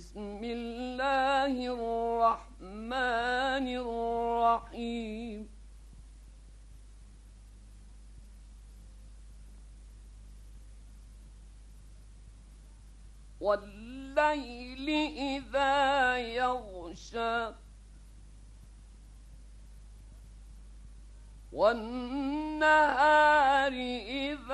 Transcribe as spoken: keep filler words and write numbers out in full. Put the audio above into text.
بسم الله الرحمن الرحيم والليل إذا يغشى والنهار إذا